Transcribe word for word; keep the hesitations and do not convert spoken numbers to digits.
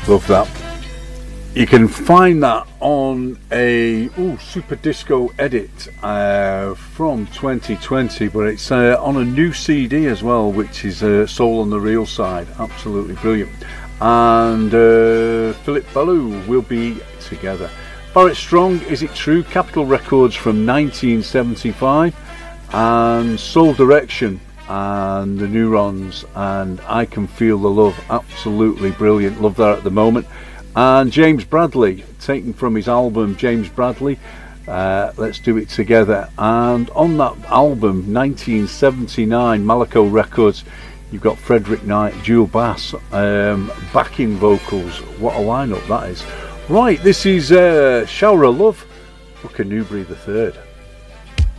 Love that. You can find that on a ooh, Super Disco edit uh, from twenty twenty, but it's uh, on a new C D as well, which is uh, Soul on the Real Side. Absolutely brilliant. And uh, Philip Ballou will be together. Barrett Strong, Is It True? Capitol Records from nineteen seventy-five, and Soul Direction and the Neurons and I Can Feel the Love. Absolutely brilliant. Love that at the moment. And James Bradley, taken from his album James Bradley, uh, Let's Do It Together. And on that album, nineteen seventy-nine, Malaco Records, you've got Frederick Knight, dual bass, um, backing vocals. What a lineup that is. Right, this is uh, Shower of Love, Bucka Newbury the third.